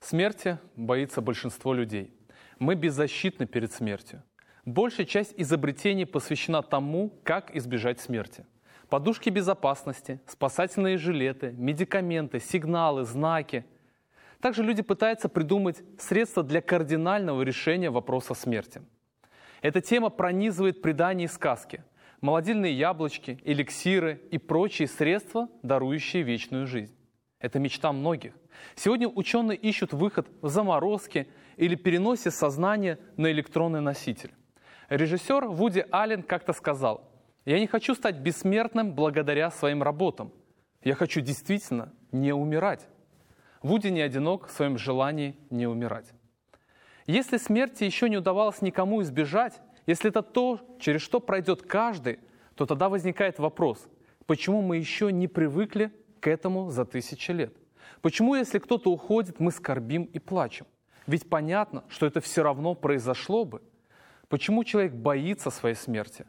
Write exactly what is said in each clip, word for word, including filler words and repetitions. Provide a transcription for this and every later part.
Смерти боится большинство людей. Мы беззащитны перед смертью. Большая часть изобретений посвящена тому, как избежать смерти. Подушки безопасности, спасательные жилеты, медикаменты, сигналы, знаки. Также люди пытаются придумать средства для кардинального решения вопроса смерти. Эта тема пронизывает предания и сказки, молодильные яблочки, эликсиры и прочие средства, дарующие вечную жизнь. Это мечта многих. Сегодня ученые ищут выход в заморозке или переносе сознания на электронный носитель. Режиссер Вуди Аллен как-то сказал: «Я не хочу стать бессмертным благодаря своим работам. Я хочу действительно не умирать». Вуди не одинок в своем желании не умирать. Если смерти еще не удавалось никому избежать, если это то, через что пройдет каждый, то тогда возникает вопрос, почему мы еще не привыкли к этому за тысячи лет? Почему, если кто-то уходит, мы скорбим и плачем? Ведь понятно, что это все равно произошло бы. Почему человек боится своей смерти?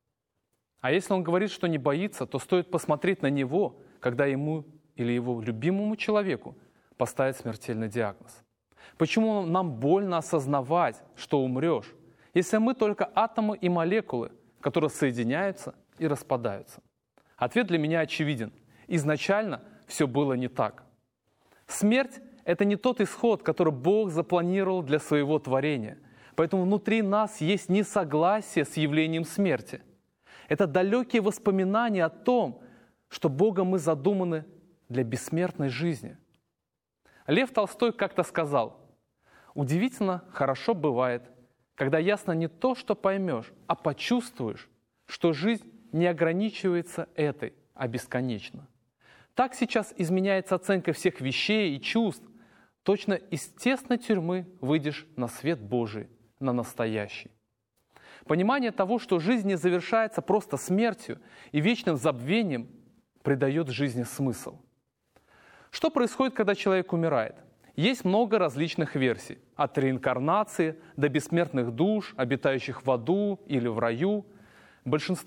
А если он говорит, что не боится, то стоит посмотреть на него, когда ему или его любимому человеку поставят смертельный диагноз. Почему нам больно осознавать, что умрешь, если мы только атомы и молекулы, которые соединяются и распадаются? Ответ для меня очевиден. Изначально все было не так. Смерть — это не тот исход, который Бог запланировал для своего творения. Поэтому внутри нас есть несогласие с явлением смерти. Это далекие воспоминания о том, что Богом мы задуманы для бессмертной жизни. Лев Толстой как-то сказал: «Удивительно хорошо бывает, когда ясно не то, что поймешь, а почувствуешь, что жизнь не ограничивается этой, а бесконечна». Так сейчас изменяется оценка всех вещей и чувств. Точно из тесной тюрьмы выйдешь на свет Божий, на настоящий. Понимание того, что жизнь не завершается просто смертью и вечным забвением, придает жизни смысл. Что происходит, когда человек умирает? Есть много различных версий. От реинкарнации до бессмертных душ, обитающих в аду или в раю. Большинство